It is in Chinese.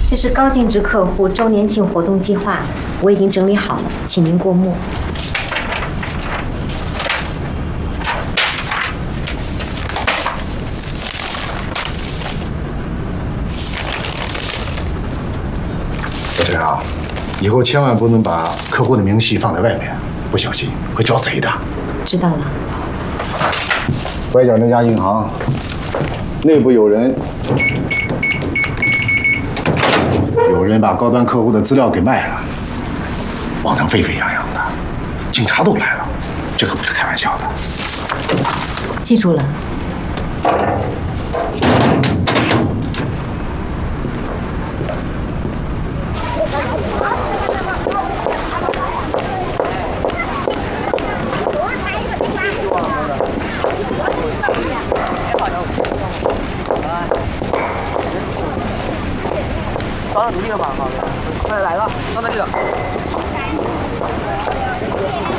这是高净值客户周年庆活动计划，我已经整理好了，请您过目。 小陈啊，以后千万不能把客户的明细放在外面，不小心会招贼的。 知道了。 外角那家银行内部有人把高端客户的资料给卖了，网上沸沸扬扬的，警察都来了，这可不是开玩笑的。 记住了。 早上努力了吧，好的，快来了，刚才这个。